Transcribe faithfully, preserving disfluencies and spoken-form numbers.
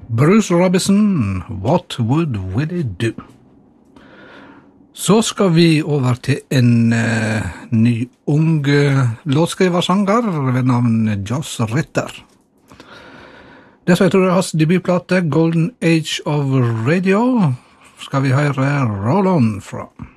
Bruce Robinson, What Would Willie Do? Så skal vi over til en uh, ny ung uh, låtskriversanger ved navn Joss Ritter. Det som jeg tror er hans debutplate, Golden Age of Radio, skal vi høre Roll On fra.